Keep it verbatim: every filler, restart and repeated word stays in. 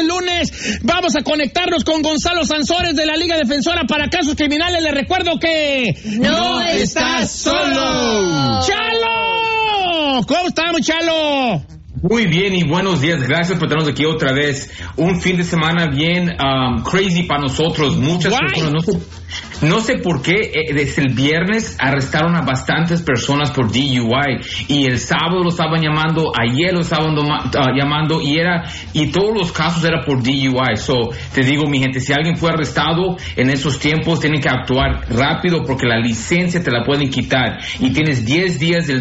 es lunes. Vamos a conectarnos con Gonzalo Sansores de la Liga Defensora para Casos Criminales. Les recuerdo que... ¡No estás solo! ¡Chalo! ¿Cómo estamos, Chalo? Muy bien y buenos días, gracias por tenernos aquí otra vez. Un fin de semana bien um, crazy para nosotros, muchas Why? personas, no sé, no sé por qué, eh, desde el viernes arrestaron a bastantes personas por D U I y el sábado lo estaban llamando, ayer lo estaban doma, uh, llamando y era y todos los casos era por D U I. So, te digo, mi gente, si alguien fue arrestado en esos tiempos, tienen que actuar rápido porque la licencia te la pueden quitar y tienes diez días del